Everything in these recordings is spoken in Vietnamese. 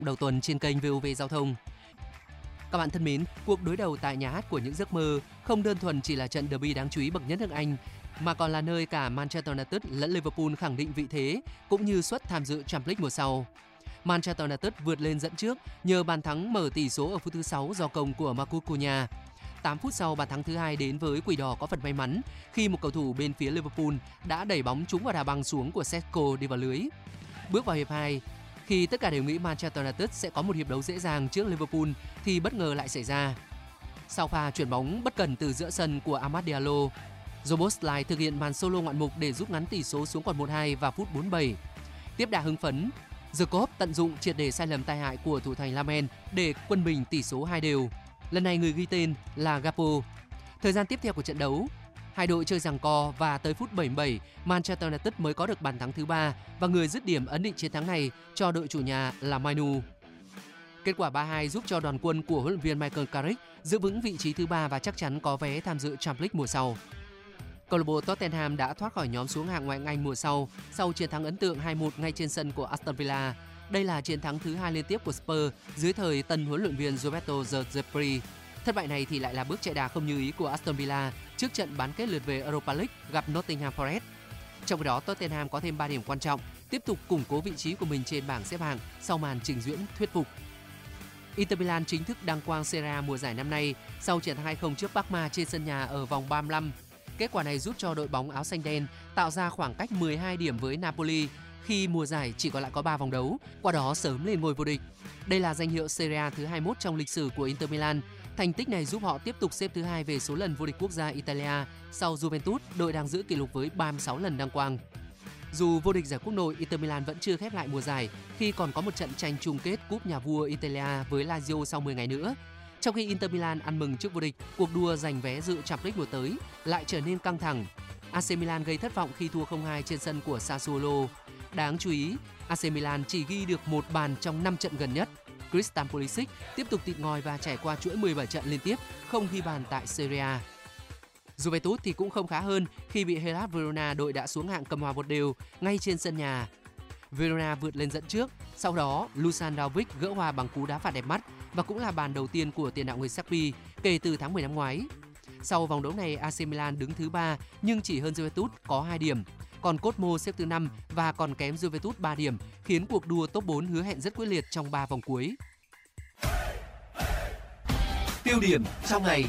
đầu tuần trên kênh VOV Giao thông. Các bạn thân mến, cuộc đối đầu tại nhà hát của những giấc mơ không đơn thuần chỉ là trận derby đáng chú ý bậc nhất nước Anh, mà còn là nơi cả Manchester United lẫn Liverpool khẳng định vị thế cũng như suất tham dự Champions League mùa sau. Manchester United vượt lên dẫn trước nhờ bàn thắng mở tỷ số ở phút thứ 6 do công của Marcus Cunha. 8 phút sau, bàn thắng thứ hai đến với Quỷ Đỏ có phần may mắn khi một cầu thủ bên phía Liverpool đã đẩy bóng trúng vào đá băng xuống của Sesko đi vào lưới. Bước vào hiệp 2, khi tất cả đều nghĩ Manchester United sẽ có một hiệp đấu dễ dàng trước Liverpool thì bất ngờ lại xảy ra. Sau pha chuyển bóng bất cẩn từ giữa sân của Amad Diallo, Szoboszlai thực hiện màn solo ngoạn mục để rút ngắn tỷ số xuống còn 1-2 vào phút 47. Tiếp đà hưng phấn, Jacob tận dụng triệt để sai lầm tai hại của thủ thành Lamen để quân bình tỷ số 2-2. Lần này người ghi tên là Gakpo. Thời gian tiếp theo của trận đấu, hai đội chơi giằng co và tới phút 77, Manchester United mới có được bàn thắng thứ 3 và người dứt điểm ấn định chiến thắng này cho đội chủ nhà là Mainu. Kết quả 3-2 giúp cho đoàn quân của huấn luyện viên Michael Carrick giữ vững vị trí thứ 3 và chắc chắn có vé tham dự Champions League mùa sau. Câu lạc bộ Tottenham đã thoát khỏi nhóm xuống hạng ngoại hạng Anh mùa sau chiến thắng ấn tượng 2-1 ngay trên sân của Aston Villa. Đây là chiến thắng thứ 2 liên tiếp của Spurs dưới thời tân huấn luyện viên Roberto De Zerbi. Thất bại này thì lại là bước chạy đà không như ý của Aston Villa trước trận bán kết lượt về Europa League gặp Nottingham Forest. Trong khi đó, Tottenham có thêm 3 điểm quan trọng, tiếp tục củng cố vị trí của mình trên bảng xếp hạng sau màn trình diễn thuyết phục. Inter Milan chính thức đăng quang Serie A mùa giải năm nay sau trận 2-0 trước Parma trên sân nhà ở vòng 35. Kết quả này giúp cho đội bóng áo xanh đen tạo ra khoảng cách 12 điểm với Napoli khi mùa giải chỉ còn lại có 3 vòng đấu, qua đó sớm lên ngôi vô địch. Đây là danh hiệu Serie A thứ 21 trong lịch sử của Inter Milan. Thành tích này giúp họ tiếp tục xếp thứ 2 về số lần vô địch quốc gia Italia sau Juventus, đội đang giữ kỷ lục với 36 lần đăng quang. Dù vô địch giải quốc nội, Inter Milan vẫn chưa khép lại mùa giải khi còn có một trận tranh chung kết cúp nhà vua Italia với Lazio sau 10 ngày nữa. Trong khi Inter Milan ăn mừng trước vô địch, cuộc đua giành vé dự Champions League mùa tới lại trở nên căng thẳng. AC Milan gây thất vọng khi thua 0-2 trên sân của Sassuolo. Đáng chú ý, AC Milan chỉ ghi được 1 bàn trong 5 trận gần nhất. Christian Pulisic tiếp tục tịt ngòi và trải qua chuỗi 17 trận liên tiếp không ghi bàn tại Serie A. Juventus thì cũng không khá hơn khi bị Hellas Verona, đội đã xuống hạng cầm hòa một đều ngay trên sân nhà. Verona vượt lên dẫn trước, sau đó Dusan Vlahovic gỡ hòa bằng cú đá phạt đẹp mắt và cũng là bàn đầu tiên của tiền đạo người Serbia kể từ tháng 10 năm ngoái. Sau vòng đấu này, AC Milan đứng thứ 3 nhưng chỉ hơn Juventus có 2 điểm. Còn Cosmo xếp thứ 5 và còn kém Juventus 3 điểm, khiến cuộc đua top 4 hứa hẹn rất quyết liệt trong 3 vòng cuối. Tiêu điểm trong ngày.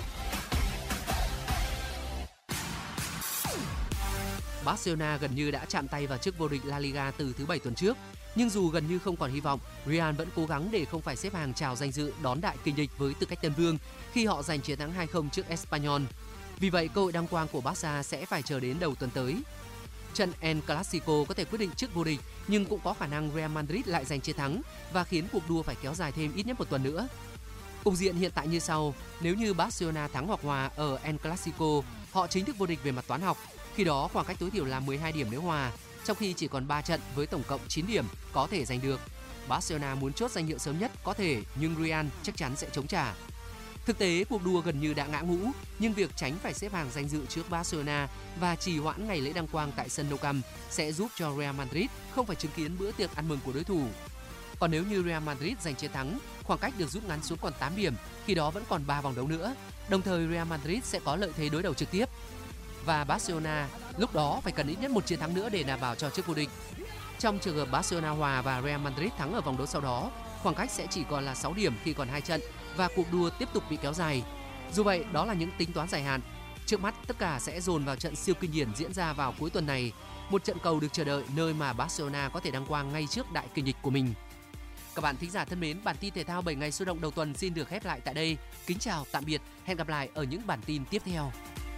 Barcelona gần như đã chạm tay vào chức vô địch La Liga từ thứ 7 tuần trước. Nhưng dù gần như không còn hy vọng, Real vẫn cố gắng để không phải xếp hàng chào danh dự đón đại kình địch với tư cách tân vương khi họ giành chiến thắng 2-0 trước Espanyol. Vì vậy, cơ hội đăng quang của Barca sẽ phải chờ đến đầu tuần tới. Trận El Clasico có thể quyết định chức vô địch, nhưng cũng có khả năng Real Madrid lại giành chiến thắng và khiến cuộc đua phải kéo dài thêm ít nhất một tuần nữa. Cục diện hiện tại như sau: nếu như Barcelona thắng hoặc hòa ở El Clasico, họ chính thức vô địch về mặt toán học. Khi đó khoảng cách tối thiểu là 12 điểm nếu hòa, trong khi chỉ còn 3 trận với tổng cộng 9 điểm có thể giành được. Barcelona muốn chốt danh hiệu sớm nhất có thể, nhưng Real chắc chắn sẽ chống trả. Thực tế, cuộc đua gần như đã ngã ngũ, nhưng việc tránh phải xếp hàng danh dự trước Barcelona và trì hoãn ngày lễ đăng quang tại sân Nou Camp sẽ giúp cho Real Madrid không phải chứng kiến bữa tiệc ăn mừng của đối thủ. Còn nếu như Real Madrid giành chiến thắng, khoảng cách được rút ngắn xuống còn 8 điểm, khi đó vẫn còn 3 vòng đấu nữa. Đồng thời Real Madrid sẽ có lợi thế đối đầu trực tiếp. Và Barcelona lúc đó phải cần ít nhất một chiến thắng nữa để đảm bảo cho chức vô địch. Trong trường hợp Barcelona hòa và Real Madrid thắng ở vòng đấu sau đó, khoảng cách sẽ chỉ còn là 6 điểm khi còn 2 trận và cuộc đua tiếp tục bị kéo dài. Dù vậy, đó là những tính toán dài hạn. Trước mắt, tất cả sẽ dồn vào trận siêu kinh điển diễn ra vào cuối tuần này, một trận cầu được chờ đợi nơi mà Barcelona có thể đăng quang ngay trước đại kình địch của mình. Các bạn thính giả thân mến, bản tin thể thao 7 ngày sôi động đầu tuần xin được khép lại tại đây. Kính chào, tạm biệt, hẹn gặp lại ở những bản tin tiếp theo.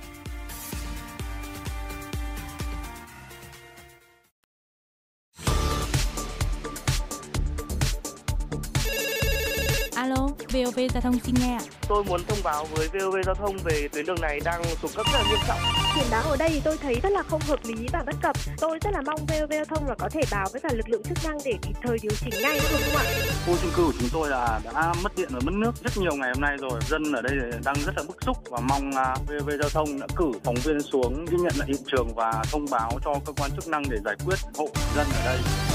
Alo, VOV Giao thông xin nghe ạ. Tôi muốn thông báo với VOV Giao thông về tuyến đường này đang xuống cấp rất là nghiêm trọng. Điểm báo ở đây thì tôi thấy rất là không hợp lý và bất cập. Tôi rất là mong VOV Giao thông là có thể báo với cả lực lượng chức năng để kịp thời điều chỉnh ngay, được không ạ? Khu chung cư của chúng tôi là đã mất điện và mất nước rất nhiều ngày hôm nay rồi. Dân ở đây đang rất là bức xúc và mong VOV Giao thông đã cử phóng viên xuống ghi nhận lại hiện trường và thông báo cho cơ quan chức năng để giải quyết hộ dân ở đây.